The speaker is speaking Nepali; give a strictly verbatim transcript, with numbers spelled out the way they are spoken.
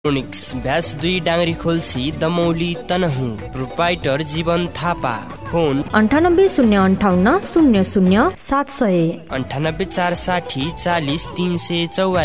इलेक्ट्रोनिक्स ब्यास दुई डाङ्री खोल्सी दमौली तनहुँ। प्रोपाइटर जीवन थापा। फोन अन्ठानब्बे शून्य अन्ठाउन्न शून्य शून्य सात सय अन्ठानब्बे चार साठी चालिस तीन सय चौवालिस।